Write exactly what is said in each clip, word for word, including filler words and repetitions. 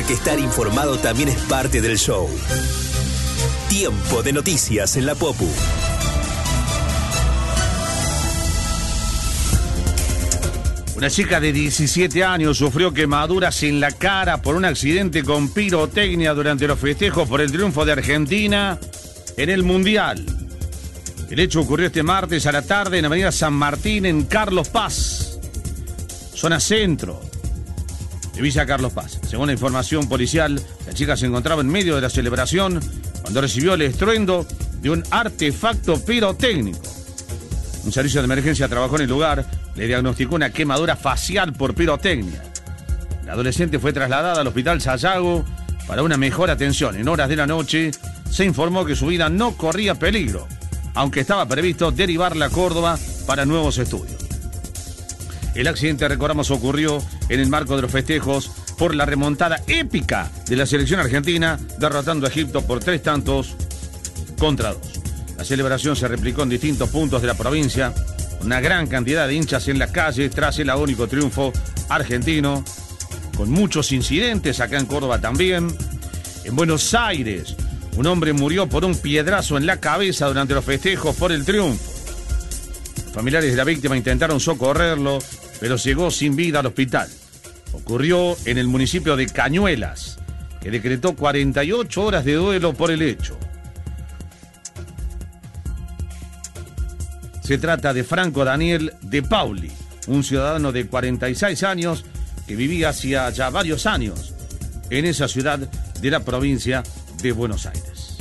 porque estar informado también es parte del show. Tiempo de noticias en la Popu. Una chica de diecisiete años sufrió quemaduras en la cara por un accidente con pirotecnia durante los festejos por el triunfo de Argentina en el Mundial. El hecho ocurrió este martes a la tarde en Avenida San Martín, en Carlos Paz, zona centro de Villa Carlos Paz. Según la información policial, la chica se encontraba en medio de la celebración cuando recibió el estruendo de un artefacto pirotécnico. Un servicio de emergencia trabajó en el lugar, le diagnosticó una quemadura facial por pirotecnia. La adolescente fue trasladada al hospital Sayago para una mejor atención. En horas de la noche se informó que su vida no corría peligro, aunque estaba previsto derivarla a Córdoba para nuevos estudios. El accidente, recordamos, ocurrió en el marco de los festejos por la remontada épica de la selección argentina, derrotando a Egipto por tres tantos contra dos. La celebración se replicó en distintos puntos de la provincia, una gran cantidad de hinchas en las calles tras el agónico triunfo argentino, con muchos incidentes acá en Córdoba también. En Buenos Aires, un hombre murió por un piedrazo en la cabeza durante los festejos por el triunfo. Familiares de la víctima intentaron socorrerlo, pero llegó sin vida al hospital. Ocurrió en el municipio de Cañuelas, que decretó cuarenta y ocho horas de duelo por el hecho. Se trata de Franco Daniel de Pauli, un ciudadano de cuarenta y seis años que vivía hacía ya varios años en esa ciudad de la provincia de Buenos Aires.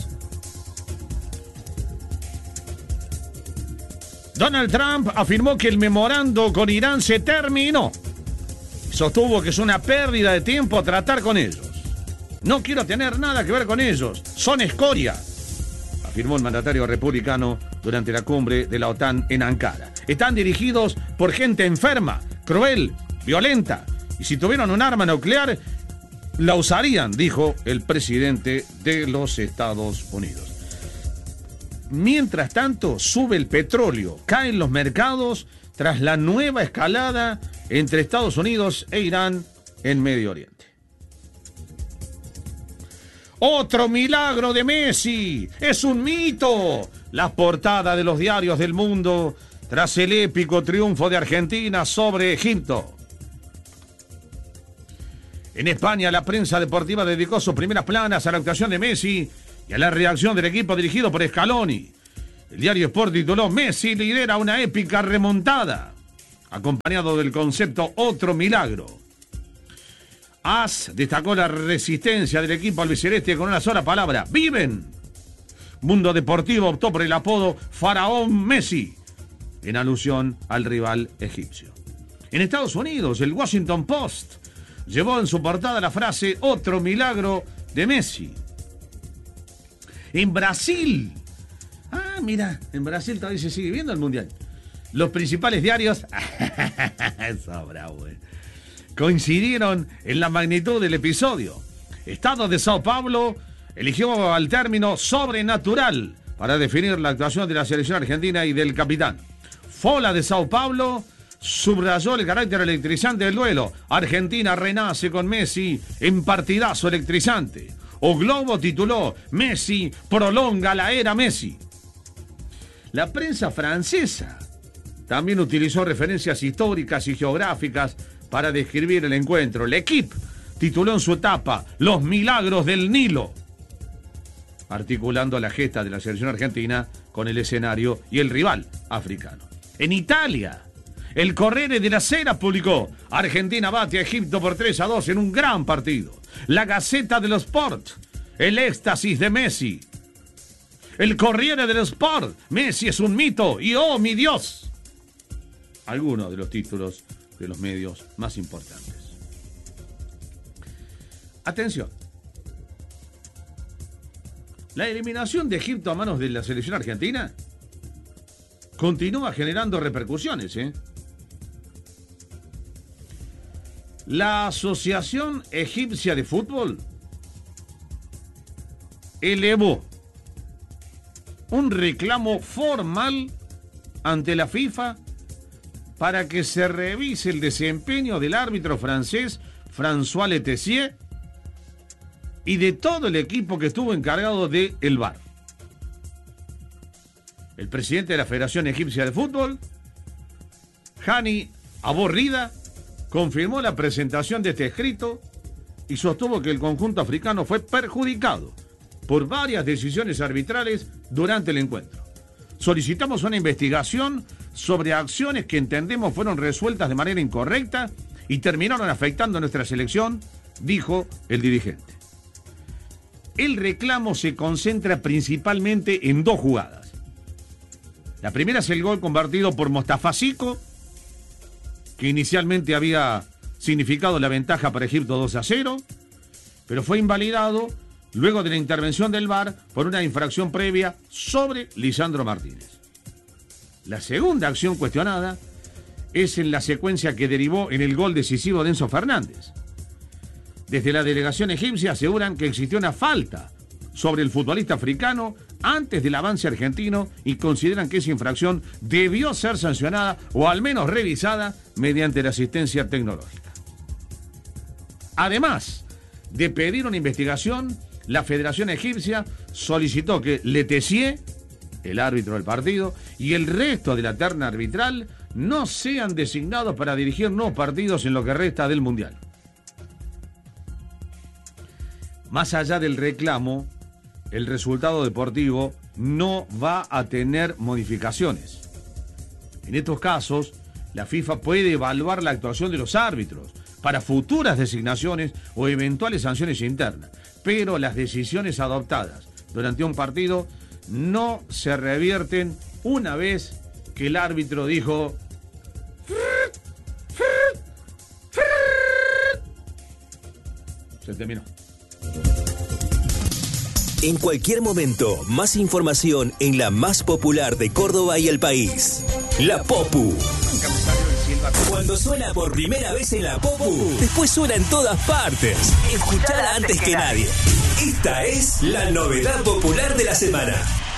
Donald Trump afirmó que el memorando con Irán se terminó. Sostuvo que es una pérdida de tiempo tratar con ellos. No quiero tener nada que ver con ellos, son escoria, afirmó el mandatario republicano durante la cumbre de la OTAN en Ankara. Están dirigidos por gente enferma, cruel, violenta, y si tuvieran un arma nuclear, la usarían, dijo el presidente de los Estados Unidos. Mientras tanto, sube el petróleo, caen los mercados tras la nueva escalada entre Estados Unidos e Irán en Medio Oriente. ¡Otro milagro de Messi! ¡Es un mito! Las portadas de los diarios del mundo tras el épico triunfo de Argentina sobre Egipto. En España, la prensa deportiva dedicó sus primeras planas a la actuación de Messi y a la reacción del equipo dirigido por Scaloni. El diario Sport tituló: Messi lidera una épica remontada, acompañado del concepto otro milagro. AS destacó la resistencia del equipo albiceleste con una sola palabra: ¡viven! Mundo Deportivo optó por el apodo Faraón Messi, en alusión al rival egipcio. En Estados Unidos, el Washington Post llevó en su portada la frase otro milagro de Messi. En Brasil, ah, mira, en Brasil todavía se sigue viendo el Mundial. Los principales diarios eso, bravo, eh. coincidieron en la magnitud del episodio. Estado de Sao Paulo eligió al término sobrenatural para definir la actuación de la selección argentina y del capitán. Fola de Sao Paulo subrayó el carácter electrizante del duelo. Argentina renace con Messi en partidazo electrizante. O Globo tituló: Messi prolonga la era Messi. La prensa francesa también utilizó referencias históricas y geográficas para describir el encuentro. L'Équipe tituló en su etapa Los milagros del Nilo, articulando la gesta de la selección argentina con el escenario y el rival africano. En Italia, el Corriere della Sera publicó: Argentina bate a Egipto por tres a dos en un gran partido. La Gazzetta dello Sport: el éxtasis de Messi. El Corriere dello Sport: Messi es un mito y ¡oh, mi Dios! Algunos de los títulos de los medios más importantes. Atención. La eliminación de Egipto a manos de la selección argentina continúa generando repercusiones, ¿eh? La Asociación Egipcia de Fútbol elevó un reclamo formal ante la FIFA para que se revise el desempeño del árbitro francés François Letessier y de todo el equipo que estuvo encargado del V A R. El presidente de la Federación Egipcia de Fútbol, Hani Abu Rida, confirmó la presentación de este escrito y sostuvo que el conjunto africano fue perjudicado por varias decisiones arbitrales durante el encuentro. Solicitamos una investigación sobre acciones que entendemos fueron resueltas de manera incorrecta y terminaron afectando a nuestra selección, dijo el dirigente. El reclamo se concentra principalmente en dos jugadas. La primera es el gol convertido por Mostafa Siko, que inicialmente había significado la ventaja para Egipto dos a cero, pero fue invalidado luego de la intervención del V A R por una infracción previa sobre Lisandro Martínez. La segunda acción cuestionada es en la secuencia que derivó en el gol decisivo de Enzo Fernández. Desde la delegación egipcia aseguran que existió una falta sobre el futbolista africano antes del avance argentino y consideran que esa infracción debió ser sancionada o al menos revisada mediante la asistencia tecnológica. Además de pedir una investigación, la Federación Egipcia solicitó que Letessier, el árbitro del partido, y el resto de la terna arbitral no sean designados para dirigir nuevos partidos en lo que resta del Mundial. Más allá del reclamo, el resultado deportivo no va a tener modificaciones. En estos casos, la FIFA puede evaluar la actuación de los árbitros para futuras designaciones o eventuales sanciones internas, pero las decisiones adoptadas durante un partido no se revierten una vez que el árbitro dijo se terminó. En cualquier momento, más información en la más popular de Córdoba y el país. La Popu. Cuando suena por primera vez en la Popu, después suena en todas partes. Escuchala antes que nadie. Esta es la novedad popular de la semana.